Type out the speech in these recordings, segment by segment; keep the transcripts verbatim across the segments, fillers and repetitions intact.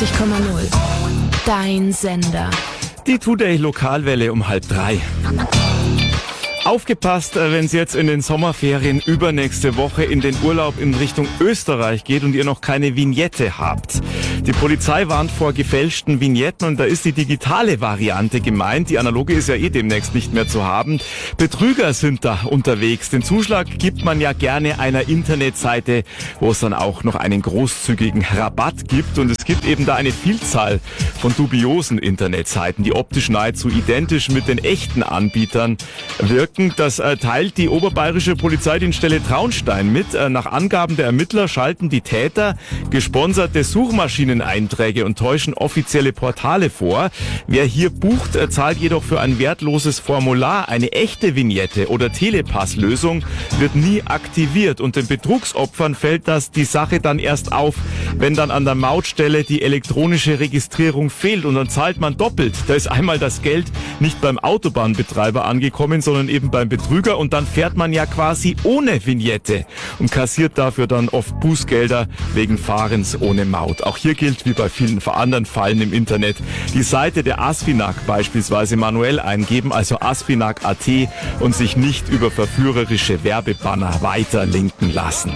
neunundneunzig Komma null. Dein Sender. Die Today Lokalwelle um halb drei. Aufgepasst, wenn es jetzt in den Sommerferien übernächste Woche in den Urlaub in Richtung Österreich geht und ihr noch keine Vignette habt. Die Polizei warnt vor gefälschten Vignetten und da ist die digitale Variante gemeint. Die analoge ist ja eh demnächst nicht mehr zu haben. Betrüger sind da unterwegs. Den Zuschlag gibt man ja gerne einer Internetseite, wo es dann auch noch einen großzügigen Rabatt gibt. Und es gibt eben da eine Vielzahl von dubiosen Internetseiten, die optisch nahezu identisch mit den echten Anbietern wirken. Das äh, teilt die oberbayerische Polizeidienststelle Traunstein mit. Äh, nach Angaben der Ermittler schalten die Täter gesponserte Suchmaschineneinträge und täuschen offizielle Portale vor. Wer hier bucht, äh, zahlt jedoch für ein wertloses Formular. Eine echte Vignette oder Telepass-Lösung wird nie aktiviert und den Betrugsopfern fällt das die Sache dann erst auf, wenn dann an der Mautstelle die elektronische Registrierung fehlt und dann zahlt man doppelt. Da ist einmal das Geld nicht beim Autobahnbetreiber angekommen, sondern eben beim Betrüger und dann fährt man ja quasi ohne Vignette und kassiert dafür dann oft Bußgelder wegen Fahrens ohne Maut. Auch hier gilt wie bei vielen anderen Fallen im Internet, die Seite der ASFINAG beispielsweise manuell eingeben, also asfinag punkt at und sich nicht über verführerische Werbebanner weiterlinken lassen.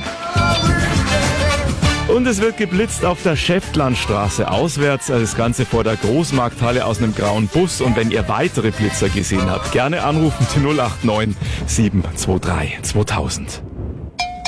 Und es wird geblitzt auf der Schäftlandstraße auswärts, das Ganze vor der Großmarkthalle aus einem grauen Bus. Und wenn ihr weitere Blitzer gesehen habt, gerne anrufen die null acht neun sieben zwei drei zweitausend.